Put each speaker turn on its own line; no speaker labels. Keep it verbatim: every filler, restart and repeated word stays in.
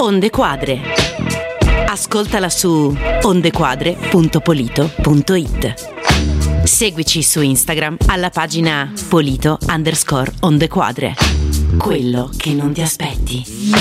Onde Quadre. Ascoltala su ondequadre punto polito punto it. Seguici su Instagram alla pagina polito underscore ondequadre. Quello che non ti aspetti.